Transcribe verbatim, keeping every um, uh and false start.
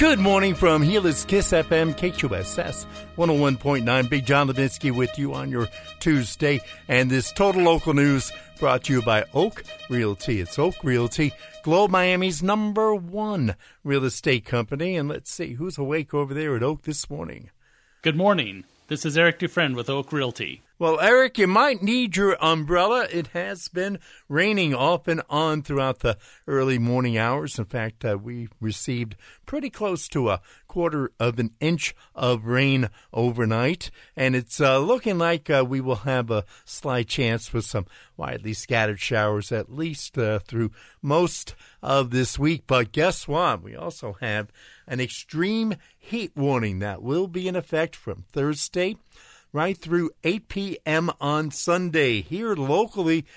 Good morning from Healy's Kiss F M, K Q S S one oh one point nine. Big John Levinsky with you on your Tuesday. And this Total Local News brought to you by Oak Realty. It's Oak Realty, Globe Miami's number one real estate company. And let's see who's awake over there at Oak this morning. Good morning. This is Eric Dufresne with Oak Realty. Well, Eric, you might need your umbrella. It has been raining off and on throughout the early morning hours. In fact, uh, we received pretty close to a quarter of an inch of rain overnight, and it's uh, looking like uh, we will have a slight chance for some widely scattered showers at least uh, through most of this week. But guess what? We also have an extreme heat warning that will be in effect from Thursday right through eight p.m. on Sunday. Here locally,